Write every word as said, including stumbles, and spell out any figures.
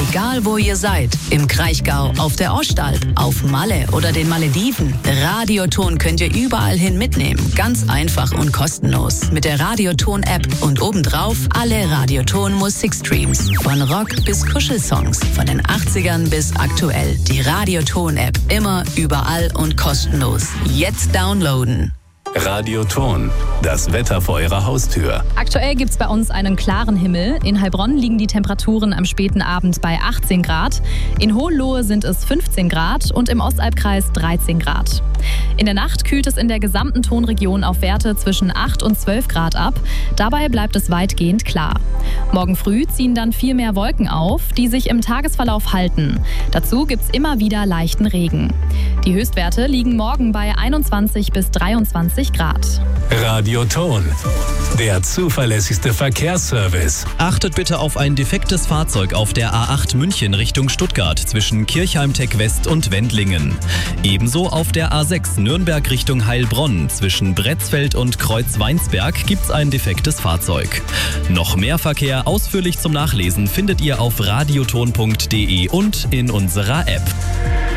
Egal wo ihr seid, im Kraichgau, auf der Ostalb, auf Malle oder den Malediven, Radioton könnt ihr überall hin mitnehmen. Ganz einfach und kostenlos. Mit der Radioton-App und obendrauf alle Radioton-Musikstreams. Von Rock bis Kuschelsongs, von den achtzigern bis aktuell. Die Radioton-App. Immer, überall und kostenlos. Jetzt downloaden. Radioton, das Wetter vor Ihrer Haustür. Aktuell gibt es bei uns einen klaren Himmel. In Heilbronn liegen die Temperaturen am späten Abend bei achtzehn Grad. In Hohenlohe sind es fünfzehn Grad und im Ostalbkreis dreizehn Grad. In der Nacht kühlt es in der gesamten Tonregion auf Werte zwischen acht und zwölf Grad ab. Dabei bleibt es weitgehend klar. Morgen früh ziehen dann viel mehr Wolken auf, die sich im Tagesverlauf halten. Dazu gibt es immer wieder leichten Regen. Die Höchstwerte liegen morgen bei einundzwanzig bis dreiundzwanzig Grad. Radioton, der zuverlässigste Verkehrsservice. Achtet bitte auf ein defektes Fahrzeug auf der A acht München Richtung Stuttgart zwischen Kirchheim-Tech West und Wendlingen. Ebenso auf der A sechs Nürnberg Richtung Heilbronn zwischen Bretzfeld und Kreuz-Weinsberg gibt's ein defektes Fahrzeug. Noch mehr Verkehr ausführlich zum Nachlesen findet ihr auf radioton punkt de und in unserer App.